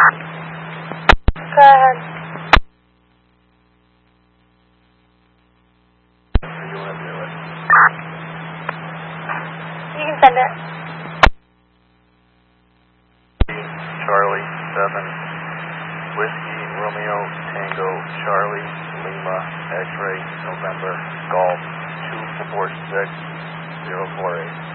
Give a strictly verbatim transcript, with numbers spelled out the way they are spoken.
Go ahead. You want to do it? You can send it. Charlie seven, Whiskey Romeo Tango Charlie Lima X-ray November Golf two four six zero four eight.